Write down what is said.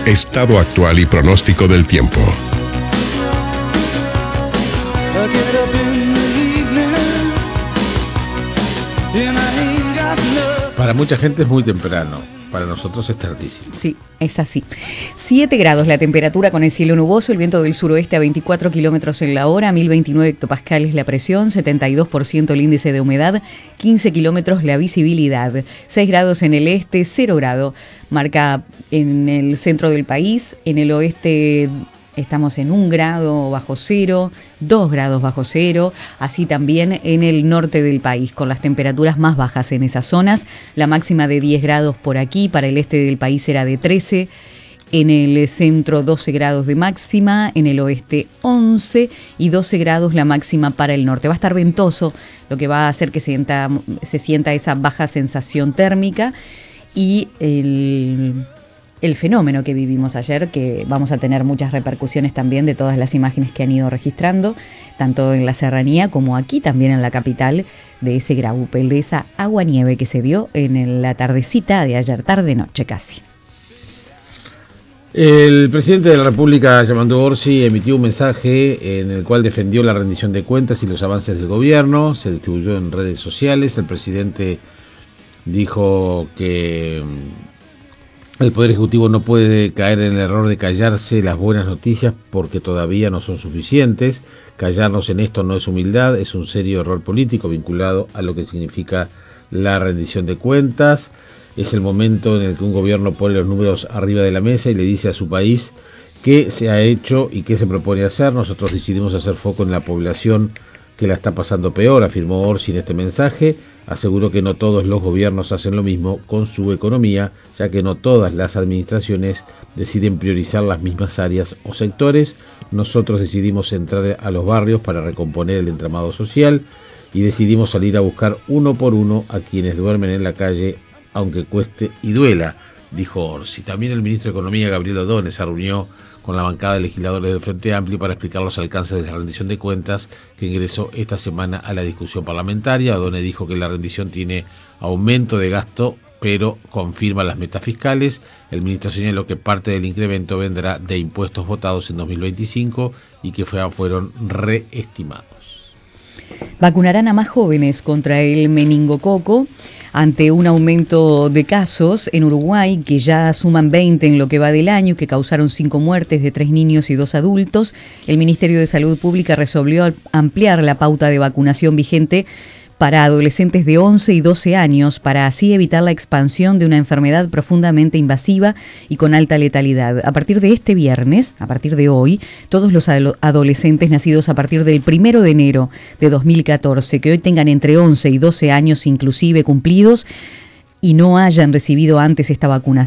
Estado actual y pronóstico del tiempo. Para mucha gente es muy temprano, para nosotros es tardísimo. Sí, es así. 7 grados la temperatura con el cielo nuboso, el viento del suroeste a 24 kilómetros en la hora, 1029 hectopascales la presión, 72% el índice de humedad, 15 kilómetros la visibilidad, 6 grados en el este, 0 grado marca en el centro del país, en el oeste estamos en 1 grado bajo cero, 2 grados bajo cero, así también en el norte del país, con las temperaturas más bajas en esas zonas, la máxima de 10 grados por aquí, para el este del país era de 13, en el centro 12 grados de máxima, en el oeste 11 y 12 grados la máxima para el norte. Va a estar ventoso, lo que va a hacer que se sienta esa baja sensación térmica y el fenómeno que vivimos ayer, que vamos a tener muchas repercusiones también de todas las imágenes que han ido registrando, tanto en la serranía como aquí también en la capital, de ese graupel, de esa agua-nieve que se dio en la tardecita de ayer, tarde-noche casi. El presidente de la República, Yamandu Orsi, emitió un mensaje en el cual defendió la rendición de cuentas y los avances del gobierno. Se distribuyó en redes sociales. El presidente dijo que el Poder Ejecutivo no puede caer en el error de callarse las buenas noticias porque todavía no son suficientes. Callarnos en esto no es humildad, es un serio error político vinculado a lo que significa la rendición de cuentas. Es el momento en el que un gobierno pone los números arriba de la mesa y le dice a su país qué se ha hecho y qué se propone hacer. Nosotros decidimos hacer foco en la población que la está pasando peor, afirmó Orsi en este mensaje. Aseguró que no todos los gobiernos hacen lo mismo con su economía, ya que no todas las administraciones deciden priorizar las mismas áreas o sectores. Nosotros decidimos entrar a los barrios para recomponer el entramado social y decidimos salir a buscar uno por uno a quienes duermen en la calle, aunque cueste y duela, dijo Orsi. También el ministro de Economía, Gabriel Ordóñez, se reunió con la bancada de legisladores del Frente Amplio para explicar los alcances de la rendición de cuentas que ingresó esta semana a la discusión parlamentaria. Ordóñez dijo que la rendición tiene aumento de gasto, pero confirma las metas fiscales. El ministro señaló que parte del incremento vendrá de impuestos votados en 2025 y que fueron reestimados. Vacunarán a más jóvenes contra el meningococo ante un aumento de casos en Uruguay, que ya suman 20 en lo que va del año, que causaron 5 muertes de 3 niños y 2 adultos. El Ministerio de Salud Pública resolvió ampliar la pauta de vacunación vigente para adolescentes de 11 y 12 años, para así evitar la expansión de una enfermedad profundamente invasiva y con alta letalidad. A partir de este viernes, a partir de hoy, todos los adolescentes nacidos a partir del 1 de enero de 2014, que hoy tengan entre 11 y 12 años inclusive cumplidos y no hayan recibido antes esta vacunación,